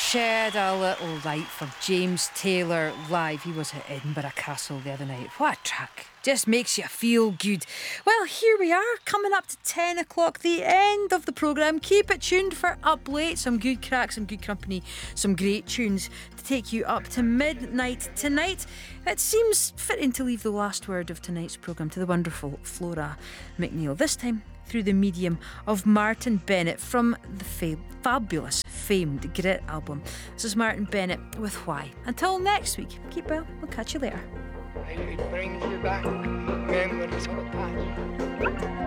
Shed a Little Light for James Taylor live. He was at Edinburgh Castle the other night. What a track. Just makes you feel good. Well, here we are, coming up to 10 o'clock, the end of the programme. Keep it tuned for Up Late. Some good crack, some good company, some great tunes to take you up to midnight tonight. It seems fitting to leave the last word of tonight's programme to the wonderful Flora McNeil. This time through the medium of Martin Bennett from the fabulous Famed Grit album. This is Martin Bennett with Why. Until next week, keep well. We'll catch you later. It brings you back memories of the past.